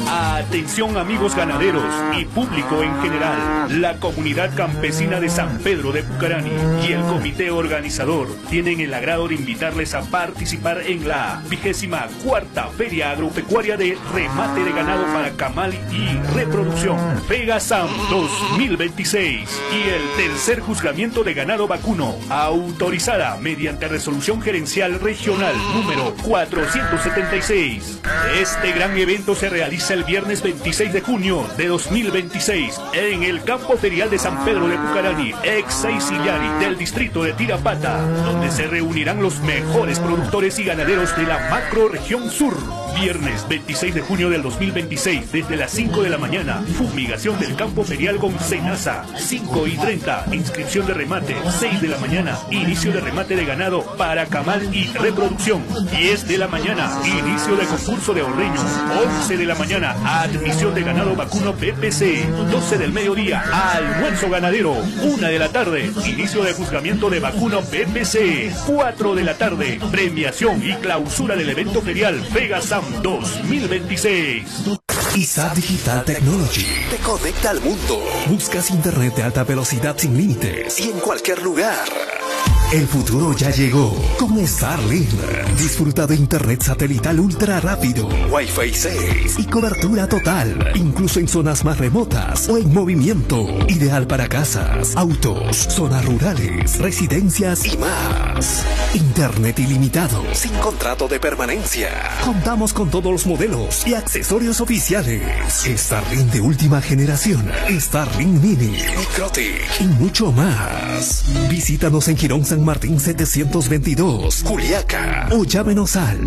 Atención amigos ganaderos y público en general. La comunidad campesina de San Pedro de Pucarani y el comité organizador tienen el agrado de invitarles a participar en la 24ª Feria Agropecuaria de Remate de Ganado para Camal y Reproducción, FEGASAM 2026, y el tercer juzgamiento de ganado vacuno, autorizada mediante resolución gerencial regional número 476. Este gran evento se realiza el viernes 26 de junio de 2026 en el campo ferial de San Pedro de Pucarani, ex Seisillari del distrito de Tirapata, donde se reunirán los mejores productores y ganaderos de la macro región sur. Viernes 26 de junio del 2026, desde las 5 de la mañana, fumigación del campo ferial con Senasa. 5:30, inscripción de remate. 6 de la mañana, inicio de remate de ganado para Camal y Reproducción. 10 de la mañana, inicio de concurso de ordeño. 11 de la mañana, admisión de ganado vacuno PPC. 12 del mediodía, almuerzo ganadero. 1 de la tarde, inicio de juzgamiento de vacuno PPC. 4 de la tarde, premiación y clausura del evento ferial FEGASAM 2026. ISAT Digital Technology te conecta al mundo. Buscas internet de alta velocidad sin límites y en cualquier lugar. El futuro ya llegó con Starlink. Disfruta de internet satelital ultra rápido, Wi-Fi 6 y cobertura total, incluso en zonas más remotas o en movimiento. Ideal para casas, autos, zonas rurales, residencias y más. Internet ilimitado, sin contrato de permanencia. Contamos con todos los modelos y accesorios oficiales. Starlink de última generación, Starlink Mini, Microtic y mucho más. Visítanos en Girón San Martín 722, Juliaca, o llámenos al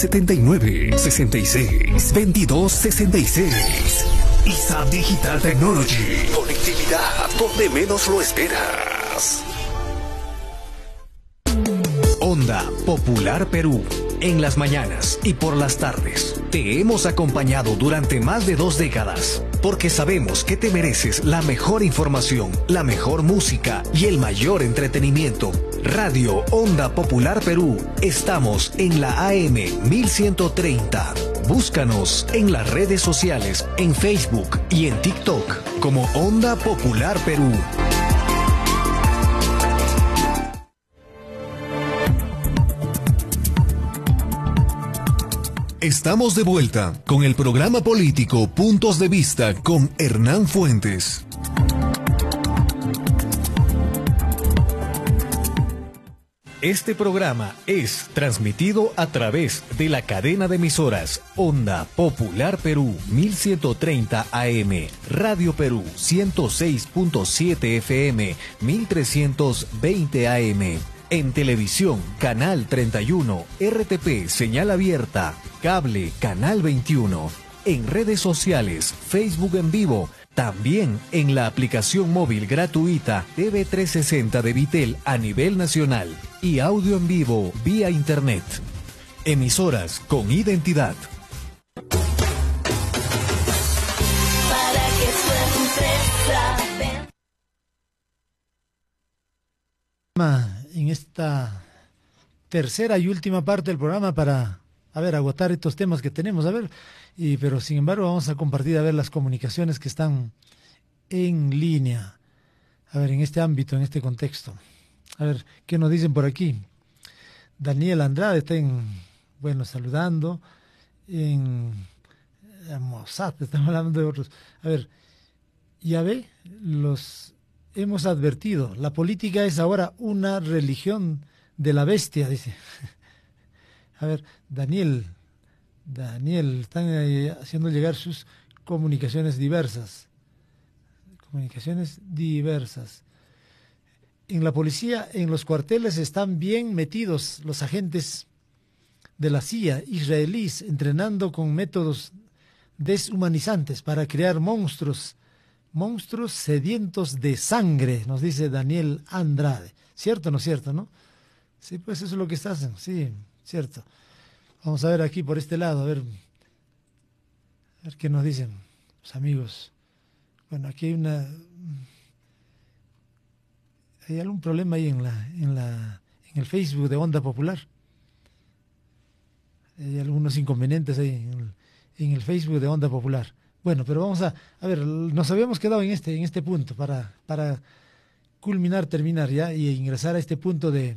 979-66-2266. ISAT Digital Technology. Conectividad donde menos lo esperas. Onda Popular Perú. En las mañanas y por las tardes te hemos acompañado durante más de 2 décadas, porque sabemos que te mereces la mejor información, la mejor música y el mayor entretenimiento. Radio Onda Popular Perú. Estamos en la AM 1130. Búscanos en las redes sociales, en Facebook y en TikTok como Onda Popular Perú. Estamos de vuelta con el programa político Puntos de Vista con Hernán Fuentes. Este programa es transmitido a través de la cadena de emisoras Onda Popular Perú 1130 AM, Radio Perú 106.7 FM 1320 AM. En televisión, Canal 31, RTP, señal abierta, cable, Canal 21. En redes sociales, Facebook en vivo, también en la aplicación móvil gratuita TV360 de Vitel a nivel nacional y audio en vivo vía Internet. Emisoras con identidad. Para que en esta tercera y última parte del programa para, agotar estos temas que tenemos, pero sin embargo vamos a compartir, las comunicaciones que están en línea, en este ámbito, en este contexto. ¿Qué nos dicen por aquí? Daniel Andrade está saludando, en Mossad, estamos hablando de otros. Los hemos advertido, la política es ahora una religión de la bestia, dice. Daniel, están haciendo llegar sus comunicaciones diversas. En la policía, en los cuarteles están bien metidos los agentes de la CIA israelíes, entrenando con métodos deshumanizantes para crear monstruos sedientos de sangre, nos dice Daniel Andrade. ¿Cierto o no cierto, no? Sí, pues eso es lo que está haciendo, sí, cierto. Vamos a ver aquí por este lado, a ver qué nos dicen los amigos. Aquí hay algún problema ahí en el Facebook de Onda Popular. Hay algunos inconvenientes ahí en el Facebook de Onda Popular. Bueno, pero vamos a ver, nos habíamos quedado en este punto para culminar, terminar ya y ingresar a este punto de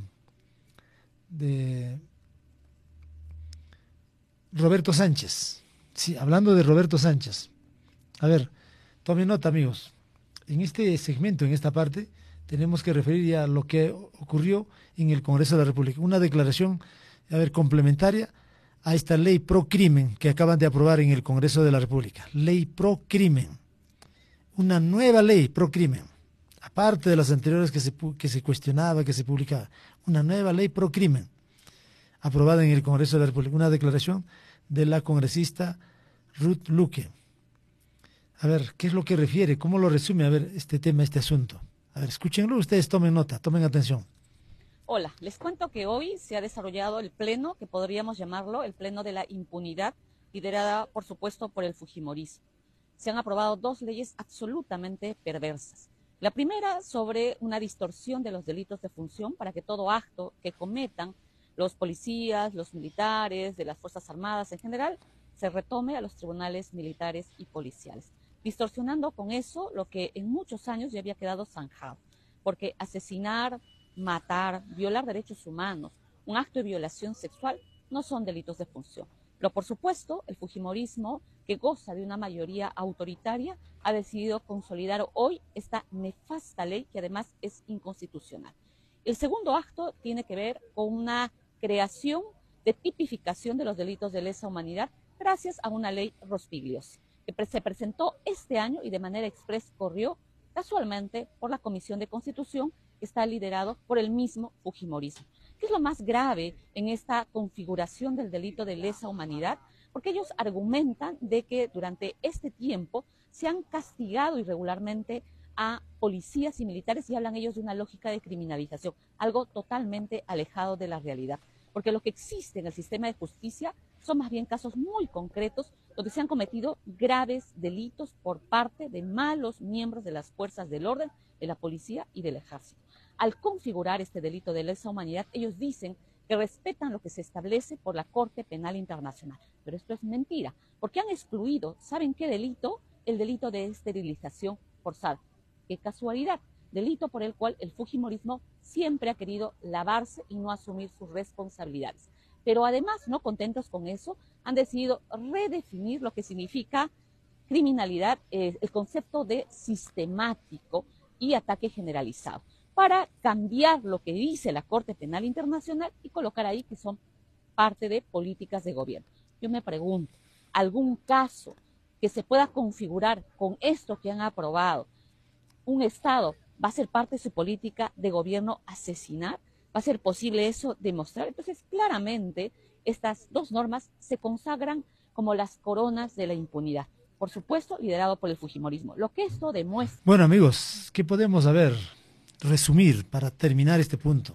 Roberto Sánchez. Sí, hablando de Roberto Sánchez. A ver, tomen nota, amigos. En este segmento, en esta parte, tenemos que referir ya a lo que ocurrió en el Congreso de la República. Una declaración, complementaria a esta ley pro crimen que acaban de aprobar en el Congreso de la República. Ley pro crimen. Una nueva ley pro crimen. Aparte de las anteriores que se cuestionaba, que se publicaba. Una nueva ley pro crimen aprobada en el Congreso de la República. Una declaración de la congresista Ruth Luque. A ver, ¿qué es lo que refiere? ¿Cómo lo resume? A ver, este tema, este asunto. A ver, escúchenlo, ustedes tomen nota, tomen atención. Hola, les cuento que hoy se ha desarrollado el pleno, que podríamos llamarlo el pleno de la impunidad, liderada, por supuesto, por el fujimorismo. Se han aprobado 2 leyes absolutamente perversas. La primera sobre una distorsión de los delitos de función para que todo acto que cometan los policías, los militares, de las Fuerzas Armadas en general, se retome a los tribunales militares y policiales, distorsionando con eso lo que en muchos años ya había quedado zanjado, porque asesinar, matar, violar derechos humanos, un acto de violación sexual no son delitos de función. Pero por supuesto, el fujimorismo, que goza de una mayoría autoritaria, ha decidido consolidar hoy esta nefasta ley que además es inconstitucional. El segundo acto tiene que ver con una creación de tipificación de los delitos de lesa humanidad gracias a una ley Rospigliosi, que se presentó este año y de manera express corrió casualmente por la Comisión de Constitución, que está liderado por el mismo fujimorismo. ¿Qué es lo más grave en esta configuración del delito de lesa humanidad? Porque ellos argumentan de que durante este tiempo se han castigado irregularmente a policías y militares y hablan ellos de una lógica de criminalización, algo totalmente alejado de la realidad. Porque lo que existe en el sistema de justicia son más bien casos muy concretos donde se han cometido graves delitos por parte de malos miembros de las fuerzas del orden, de la policía y del ejército. Al configurar este delito de lesa humanidad, ellos dicen que respetan lo que se establece por la Corte Penal Internacional. Pero esto es mentira, porque han excluido, ¿saben qué delito? El delito de esterilización forzada. ¡Qué casualidad! Delito por el cual el fujimorismo siempre ha querido lavarse y no asumir sus responsabilidades. Pero además, no contentos con eso, han decidido redefinir lo que significa criminalidad, el concepto de sistemático y ataque generalizado, para cambiar lo que dice la Corte Penal Internacional y colocar ahí que son parte de políticas de gobierno. Yo me pregunto, ¿algún caso que se pueda configurar con esto que han aprobado? ¿Un Estado va a ser parte de su política de gobierno asesinar? ¿Va a ser posible eso demostrar? Entonces, claramente, estas 2 normas se consagran como las coronas de la impunidad. Por supuesto, liderado por el fujimorismo. Lo que esto demuestra... Bueno, amigos, ¿qué podemos resumir para terminar este punto?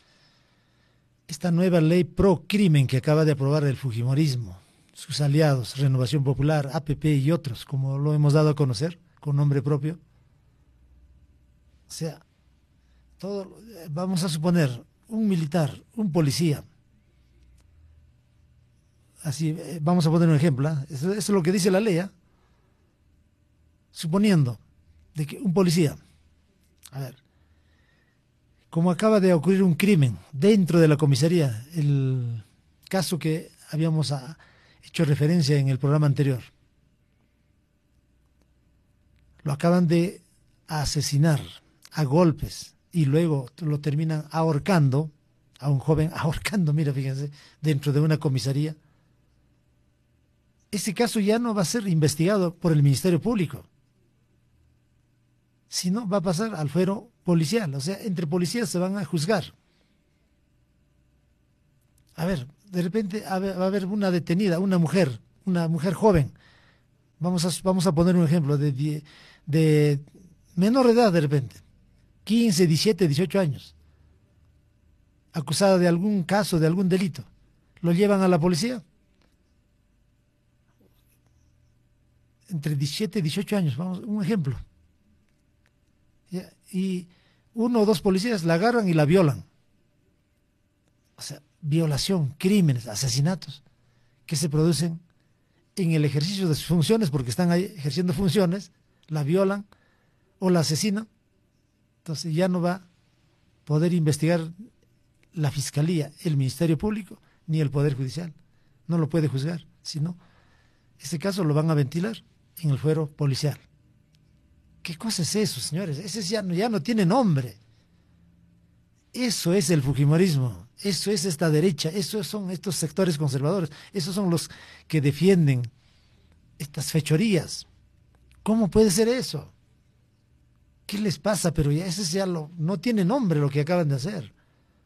Esta nueva ley pro crimen que acaba de aprobar el fujimorismo, sus aliados, Renovación Popular, APP y otros, como lo hemos dado a conocer, con nombre propio. O sea, vamos a suponer, un militar, un policía, así, vamos a poner un ejemplo, eso es lo que dice la ley, suponiendo de que un policía, a ver, como acaba de ocurrir un crimen dentro de la comisaría, el caso que habíamos hecho referencia en el programa anterior, lo acaban de asesinar a golpes y luego lo terminan ahorcando a un joven, mira, fíjense, dentro de una comisaría. Ese caso ya no va a ser investigado por el Ministerio Público, sino va a pasar al fuero policial, o sea, entre policías se van a juzgar. A ver, de repente va a haber una detenida, una mujer joven, vamos a poner un ejemplo, de menor edad de repente, 15, 17, 18 años, acusada de algún caso, de algún delito, lo llevan a la policía, entre 17 y 18 años, vamos, un ejemplo, y 1 o 2 policías la agarran y la violan. O sea, violación, crímenes, asesinatos que se producen en el ejercicio de sus funciones, porque están ahí ejerciendo funciones, la violan o la asesinan, entonces ya no va a poder investigar la Fiscalía, el Ministerio Público, ni el Poder Judicial. No lo puede juzgar, sino ese caso lo van a ventilar en el fuero policial. ¿Qué cosa es eso, señores? Ese ya no tiene nombre. Eso es el fujimorismo, eso es esta derecha, esos son estos sectores conservadores, esos son los que defienden estas fechorías. ¿Cómo puede ser eso? ¿Qué les pasa? Pero ya ese no tiene nombre lo que acaban de hacer.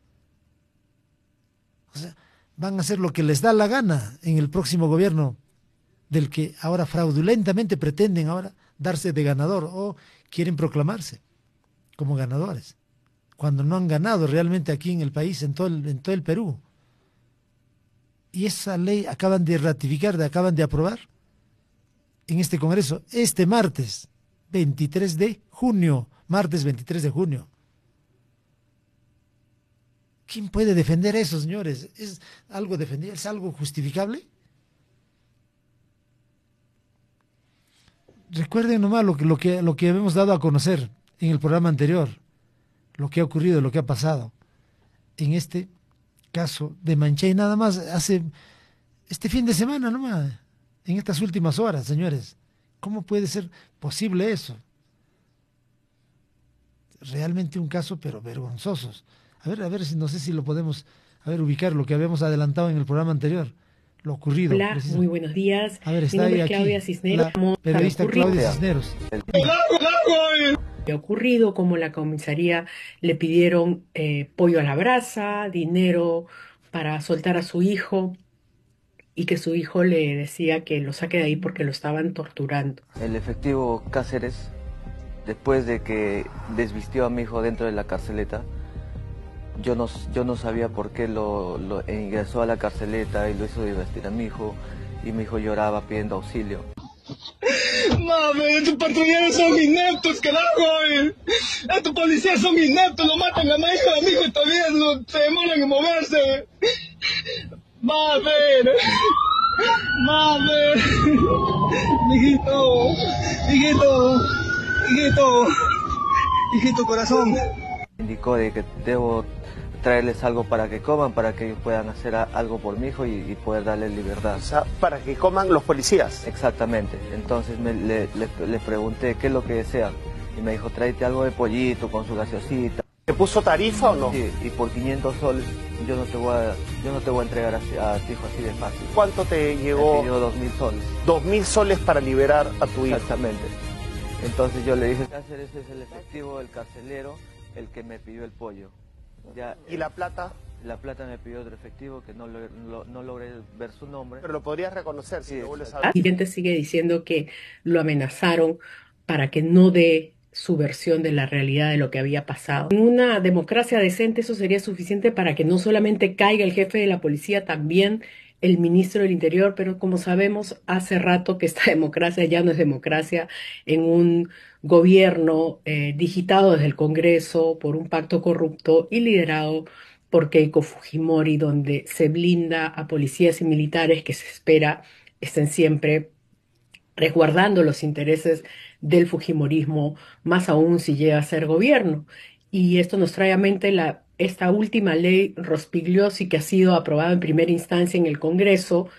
O sea, van a hacer lo que les da la gana en el próximo gobierno, del que ahora fraudulentamente pretenden ahora darse de ganador o quieren proclamarse como ganadores, cuando no han ganado realmente aquí en el país, en todo el Perú. Y esa ley acaban de ratificar, acaban de aprobar en este Congreso, este martes 23 de junio, martes 23 de junio. ¿Quién puede defender eso, señores? ¿Es algo defendible? ¿Es algo justificable? Recuerden nomás lo que habíamos dado a conocer en el programa anterior, lo que ha ocurrido, lo que ha pasado en este caso de Manchay, nada más hace este fin de semana nomás, en estas últimas horas, señores. ¿Cómo puede ser posible eso? Realmente un caso, pero vergonzosos. A ver, no sé si lo podemos ubicar, lo que habíamos adelantado en el programa anterior, lo ocurrido. Hola, muy buenos días. A ver, está ahí aquí, Claudia Cisneros. Periodista Claudia Cisneros. Ha ocurrido, como la comisaría le pidieron pollo a la brasa, dinero para soltar a su hijo, y que su hijo le decía que lo saque de ahí porque lo estaban torturando. El efectivo Cáceres, después de que desvistió a mi hijo dentro de la carceleta, yo no sabía por qué lo ingresó a la carceleta y lo hizo desvestir a mi hijo, y mi hijo lloraba pidiendo auxilio. Mami, estos patrulleros son ineptos, carajo. Estos policías son ineptos, lo matan a mi hijo y todavía se demoran en moverse. Mami, hijito corazón. Indicó de que debo traerles algo para que coman, para que ellos puedan hacer algo por mi hijo y poder darle libertad. O sea, para que coman los policías. Exactamente. Entonces le pregunté qué es lo que desean y me dijo, tráete algo de pollito con su gaseosita. ¿Te puso tarifa o no? Sí, y por 500 soles yo no te voy a entregar a tu hijo así de fácil. ¿Cuánto te llegó? Me pidió 2.000 soles. 2.000 soles para liberar a tu hijo. Exactamente. Entonces yo le dije, Cáceres es el efectivo del carcelero el que me pidió el pollo. Ya, ¿Y la plata? La plata me pidió otro efectivo que no logré ver su nombre. Pero lo podrías reconocer si lo vuelves a ver. El presidente sigue diciendo que lo amenazaron para que no dé su versión de la realidad de lo que había pasado. En una democracia decente eso sería suficiente para que no solamente caiga el jefe de la policía, también el ministro del Interior, pero como sabemos, hace rato que esta democracia ya no es democracia, en un gobierno digitado desde el Congreso por un pacto corrupto y liderado por Keiko Fujimori, donde se blinda a policías y militares que se espera estén siempre resguardando los intereses del fujimorismo, más aún si llega a ser gobierno. Y esto nos trae a mente esta última ley Rospigliosi, que ha sido aprobada en primera instancia en el Congreso,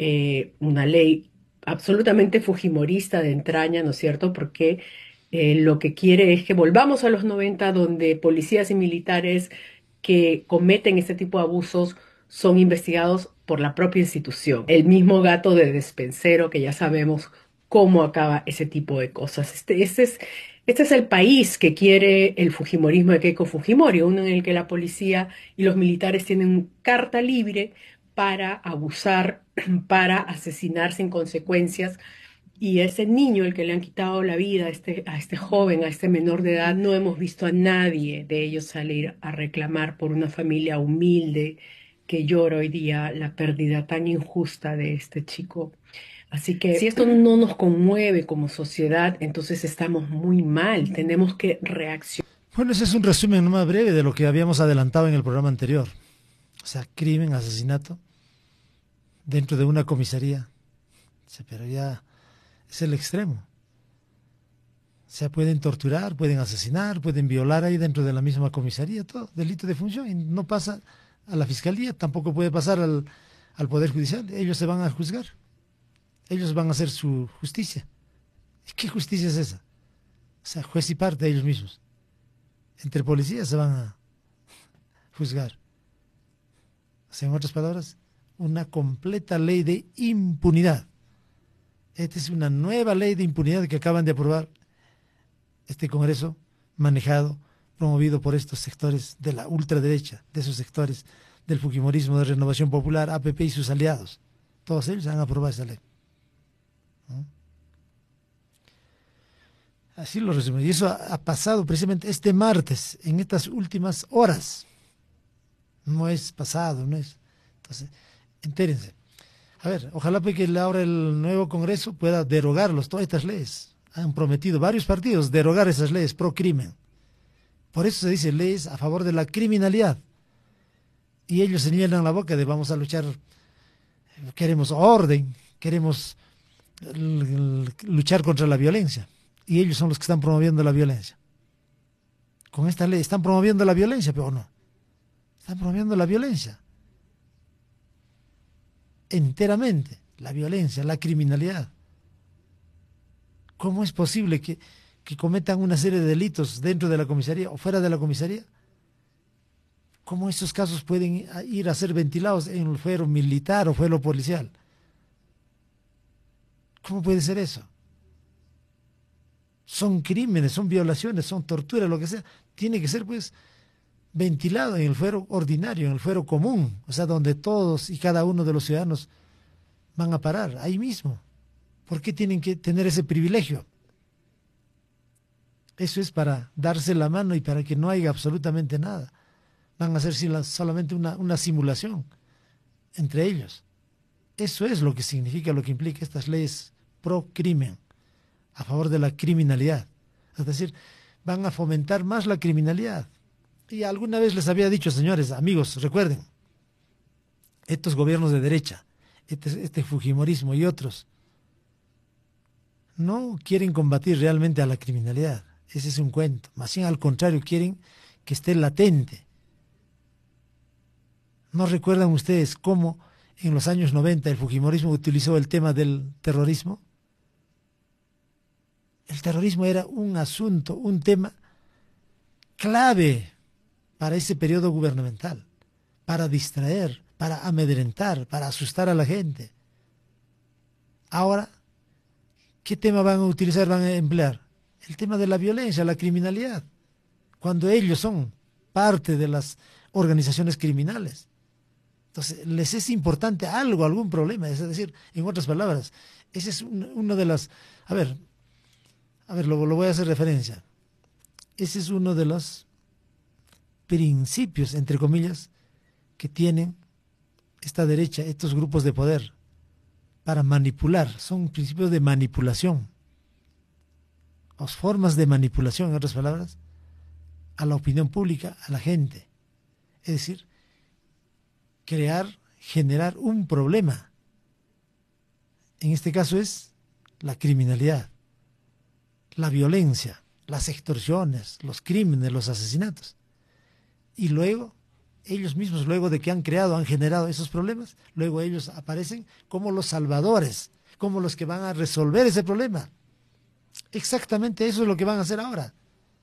una ley absolutamente fujimorista de entraña, ¿no es cierto?, porque lo que quiere es que volvamos a los 90, donde policías y militares que cometen este tipo de abusos son investigados por la propia institución. El mismo gato de despensero, que ya sabemos cómo acaba ese tipo de cosas. Este es el país que quiere el fujimorismo de Keiko Fujimori, uno en el que la policía y los militares tienen carta libre para abusar, para asesinar sin consecuencias. Y ese niño, el que le han quitado la vida a este joven, a este menor de edad, no hemos visto a nadie de ellos salir a reclamar por una familia humilde que llora hoy día la pérdida tan injusta de este chico. Así que si esto no nos conmueve como sociedad, entonces estamos muy mal, tenemos que reaccionar. Bueno, ese es un resumen más breve de lo que habíamos adelantado en el programa anterior. O sea, crimen, asesinato, dentro de una comisaría, Pero ya es el extremo. O sea, pueden torturar, pueden asesinar, pueden violar ahí dentro de la misma comisaría, todo, delito de función, y no pasa a la fiscalía, tampoco puede pasar al Poder Judicial. Ellos se van a juzgar, ellos van a hacer su justicia. ¿Y qué justicia es esa? O sea, juez y parte ellos mismos. Entre policías se van a juzgar. O sea, en otras palabras, una completa ley de impunidad. Esta es una nueva ley de impunidad que acaban de aprobar este Congreso, manejado, promovido por estos sectores de la ultraderecha, de esos sectores del fujimorismo, de Renovación Popular, APP y sus aliados. Todos ellos han aprobado esa ley. ¿No? Así lo resumo. Y eso ha pasado precisamente este martes, en estas últimas horas. No es pasado, no es. Entonces, entérense. A ver, ojalá pues que ahora el nuevo Congreso pueda derogarlos, todas estas leyes. Han prometido varios partidos derogar esas leyes pro crimen. Por eso se dice leyes a favor de la criminalidad. Y ellos se llenan la boca de vamos a luchar, queremos orden, queremos luchar contra la violencia. Y ellos son los que están promoviendo la violencia. Con esta ley están promoviendo la violencia, pero no. Están promoviendo la violencia. Enteramente. La violencia, la criminalidad. ¿Cómo es posible que cometan una serie de delitos dentro de la comisaría o fuera de la comisaría? ¿Cómo esos casos pueden ir a ser ventilados en el fuero militar o fuero policial? ¿Cómo puede ser eso? Son crímenes, son violaciones, son torturas, lo que sea. Tiene que ser, pues, ventilado en el fuero ordinario, en el fuero común, o sea, donde todos y cada uno de los ciudadanos van a parar, ahí mismo. ¿Por qué tienen que tener ese privilegio? Eso es para darse la mano y para que no haya absolutamente nada. Van a hacer solamente una simulación entre ellos. Eso es lo que significa, lo que implica estas leyes pro crimen, a favor de la criminalidad. Es decir, van a fomentar más la criminalidad. Y alguna vez les había dicho, señores, amigos, recuerden, estos gobiernos de derecha, este fujimorismo y otros, no quieren combatir realmente a la criminalidad. Ese es un cuento. Más bien al contrario, quieren que esté latente. ¿No recuerdan ustedes cómo en los años 90 el fujimorismo utilizó el tema del terrorismo? El terrorismo era un asunto, un tema clave para ese periodo gubernamental, para distraer, para amedrentar, para asustar a la gente. Ahora, ¿qué tema van a utilizar, van a emplear? El tema de la violencia, la criminalidad, cuando ellos son parte de las organizaciones criminales. Entonces, les es importante algo, algún problema. Es decir, en otras palabras, ese es uno de las... A ver, lo voy a hacer referencia. Ese es uno de los principios, entre comillas, que tienen esta derecha, estos grupos de poder, para manipular. Son principios de manipulación. O formas de manipulación, en otras palabras, a la opinión pública, a la gente. Es decir, generar un problema. En este caso es la criminalidad, la violencia, las extorsiones, los crímenes, los asesinatos. Y luego, ellos mismos, luego de que han generado esos problemas, luego ellos aparecen como los salvadores, como los que van a resolver ese problema. Exactamente eso es lo que van a hacer ahora.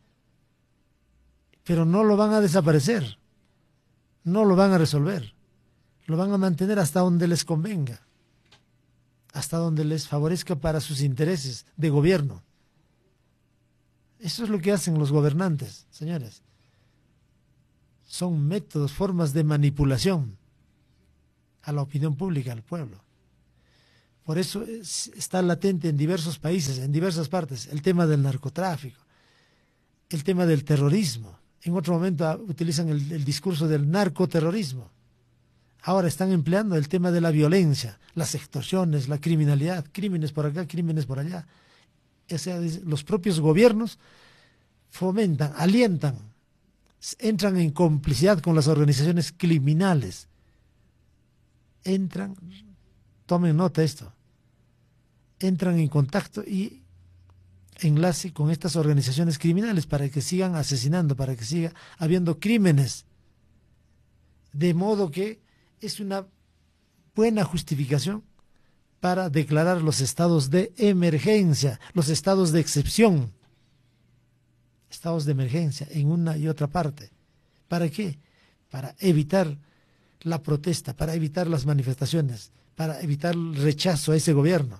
Pero no lo van a desaparecer, no lo van a resolver, lo van a mantener hasta donde les convenga, hasta donde les favorezca para sus intereses de gobierno. Eso es lo que hacen los gobernantes, señores. Son métodos, formas de manipulación a la opinión pública, al pueblo. Por eso está latente en diversos países, en diversas partes, el tema del narcotráfico, el tema del terrorismo. En otro momento utilizan el discurso del narcoterrorismo. Ahora están empleando el tema de la violencia, las extorsiones, la criminalidad, crímenes por acá, crímenes por allá. O sea, los propios gobiernos fomentan, alientan, entran en complicidad con las organizaciones criminales. Entran, tomen nota de esto, entran en contacto y enlace con estas organizaciones criminales para que sigan asesinando, para que siga habiendo crímenes. De modo que es una buena justificación para declarar los estados de emergencia, los estados de excepción, estados de emergencia en una y otra parte. ¿Para qué? Para evitar la protesta, para evitar las manifestaciones, para evitar el rechazo a ese gobierno.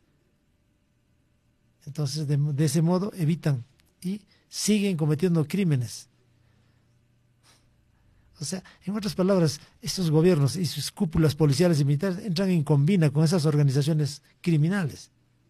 Entonces, de ese modo evitan y siguen cometiendo crímenes. O sea, en otras palabras, estos gobiernos y sus cúpulas policiales y militares entran en combina con esas organizaciones criminales.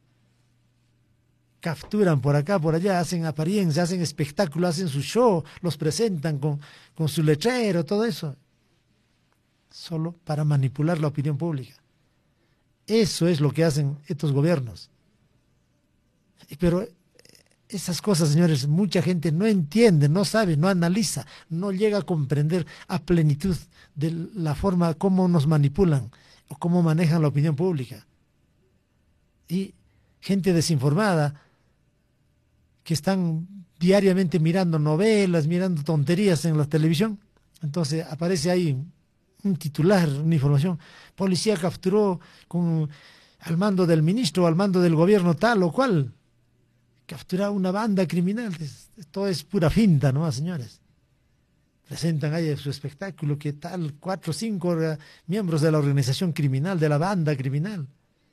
Capturan por acá, por allá, hacen apariencia, hacen espectáculo, hacen su show, los presentan con su letrero, todo eso. Solo para manipular la opinión pública. Eso es lo que hacen estos gobiernos. Pero esas cosas, señores, mucha gente no entiende, no sabe, no analiza, no llega a comprender a plenitud de la forma como nos manipulan o cómo manejan la opinión pública. Y gente desinformada que están diariamente mirando novelas, mirando tonterías en la televisión. Entonces aparece ahí un titular, una información. Policía capturó al mando del ministro o al mando del gobierno tal o cual. Capturar una banda criminal. Esto es pura finta, ¿no, señores? Presentan ahí su espectáculo que tal, 4 o 5 miembros de la organización criminal, de la banda criminal.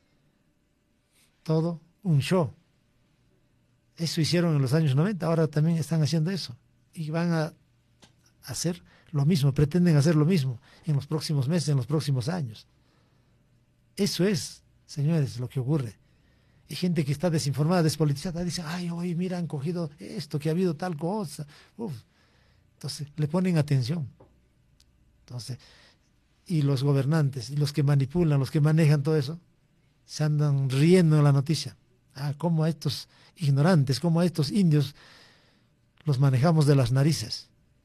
Todo un show. Eso hicieron en los años 90, ahora también están haciendo eso. Y van a hacer lo mismo, pretenden hacer lo mismo en los próximos meses, en los próximos años. Eso es, señores, lo que ocurre. Hay gente que está desinformada, despolitizada, dice, ay, oye, mira, han cogido esto, que ha habido tal cosa. Uf. Entonces, le ponen atención. Entonces, y los gobernantes, y los que manipulan, los que manejan todo eso, se andan riendo en la noticia. Ah, cómo a estos ignorantes, cómo a estos indios los manejamos de las narices.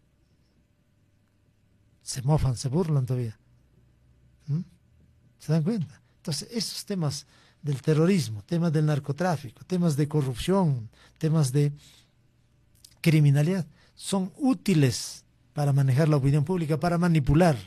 Se mofan, se burlan todavía. ¿Se dan cuenta? Entonces, esos temas del terrorismo, temas del narcotráfico, temas de corrupción, temas de criminalidad, son útiles para manejar la opinión pública, para manipular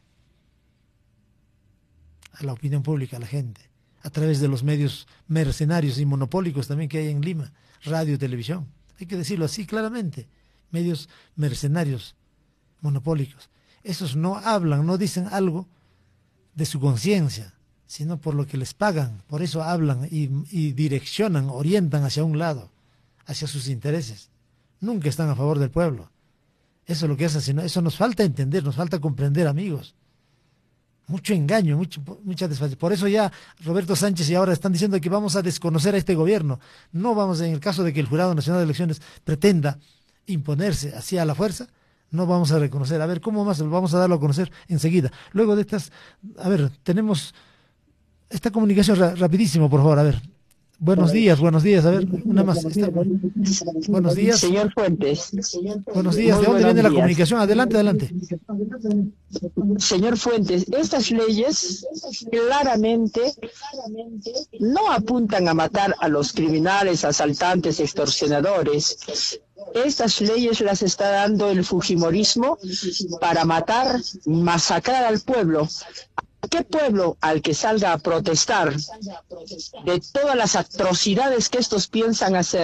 a la opinión pública, a la gente, a través de los medios mercenarios y monopólicos también que hay en Lima, radio, televisión. Hay que decirlo así claramente, medios mercenarios, monopólicos. Esos no hablan, no dicen algo de su conciencia, sino por lo que les pagan. Por eso hablan y direccionan, orientan hacia un lado, hacia sus intereses. Nunca están a favor del pueblo. Eso es lo que hacen, sino eso nos falta entender, nos falta comprender, amigos. Mucho engaño, mucha desfachatez. Por eso ya Roberto Sánchez y ahora están diciendo que vamos a desconocer a este gobierno. No vamos, en el caso de que el Jurado Nacional de Elecciones pretenda imponerse así a la fuerza, no vamos a reconocer. A ver, ¿cómo más? Vamos a darlo a conocer enseguida. Luego de estas, a ver, tenemos esta comunicación rapidísimo, por favor, a ver. Buenos días, a ver, una más. Buenos días. Señor Fuentes. Buenos días, ¿de dónde viene la comunicación? Adelante, adelante. Señor Fuentes, estas leyes claramente no apuntan a matar a los criminales, asaltantes, extorsionadores. Estas leyes las está dando el fujimorismo para matar, masacrar al pueblo. ¿Qué pueblo al que salga a protestar de todas las atrocidades que estos piensan hacer?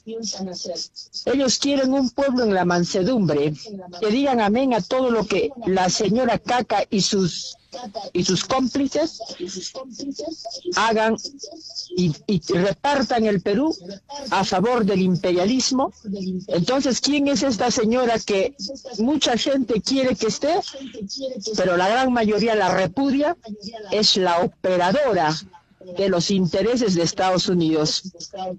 Ellos quieren un pueblo en la mansedumbre, que digan amén a todo lo que la señora Caca y sus cómplices hagan y repartan el Perú a favor del imperialismo. Entonces, ¿quién es esta señora que mucha gente quiere que esté, pero la gran mayoría la repudia? Es la operadora de los intereses de Estados Unidos.